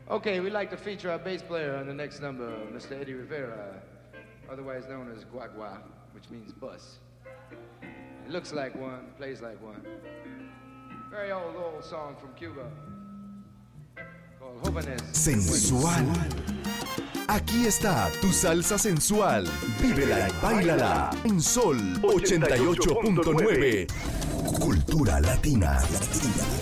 Okay, we'd like to feature our bass player on the next number, Mr. Eddie Rivera, otherwise known as Guagua, which means bus. He looks like one, plays like one. Very old song from Cuba called Jóvenes. Sensual. Aquí está tu salsa sensual. Vívela y báilala en Sol 88.9. Cultura latina.